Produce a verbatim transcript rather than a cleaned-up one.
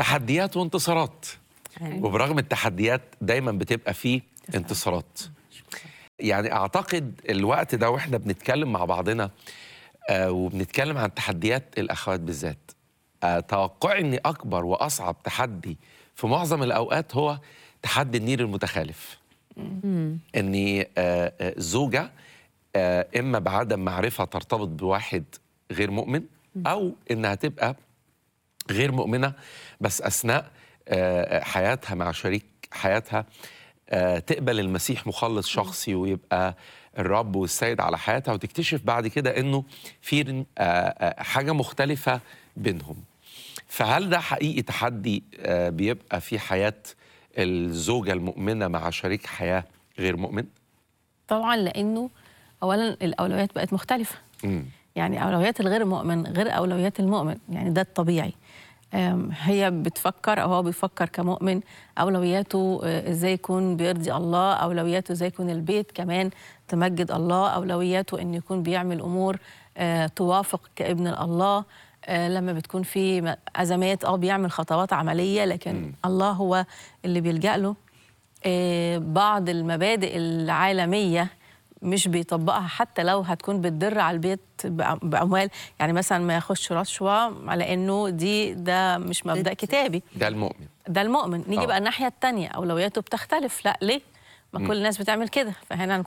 تحديات وانتصارات، وبرغم التحديات دايما بتبقى فيه انتصارات. يعني اعتقد الوقت ده واحنا بنتكلم مع بعضنا آه وبنتكلم عن تحديات الاخوات بالذات، آه توقعي ان اكبر واصعب تحدي في معظم الاوقات هو تحدي النير المتخالف. ان آه زوجه آه اما بعدم معرفه ترتبط بواحد غير مؤمن، او انها تبقى غير مؤمنه بس اثناء آه حياتها مع شريك حياتها آه تقبل المسيح مخلص شخصي ويبقى الرب والسيد على حياتها، وتكتشف بعد كده انه في آه حاجه مختلفه بينهم. فهل ده حقيقي تحدي آه بيبقى في حياه الزوجه المؤمنه مع شريك حياه غير مؤمن؟ طبعا، لانه اولا الاولويات بقت مختلفه. مم. يعني اولويات الغير مؤمن غير اولويات المؤمن، يعني ده الطبيعي. هي بتفكر او هو بيفكر كمؤمن اولوياته ازاي يكون بيرضي الله، اولوياته ازاي يكون البيت كمان تمجد الله، اولوياته انه يكون بيعمل امور توافق كابن الله. لما بتكون في ازمات اه بيعمل خطوات عمليه، لكن م. الله هو اللي بيلجأ له. بعض المبادئ العالميه مش بيطبقها حتى لو هتكون بتضر على البيت بأموال، يعني مثلا ما ياخدش رشوة على انه دي ده مش مبدأ كتابي. ده المؤمن ده المؤمن. نيجي أوه. بقى الناحية التانية، أولوياته بتختلف. لا ليه؟ ما كل الناس بتعمل كده، فهنا